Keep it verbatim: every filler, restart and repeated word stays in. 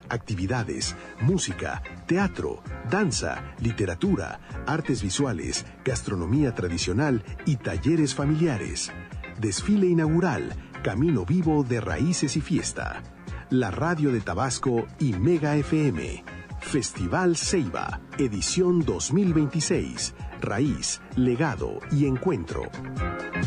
actividades, música, teatro, danza, literatura, artes visuales, gastronomía tradicional y talleres familiares. Desfile inaugural, Camino Vivo de Raíces y Fiesta. La Radio de Tabasco y Mega F M. Festival Ceiba, edición dos mil veintiséis. Raíz, legado y encuentro.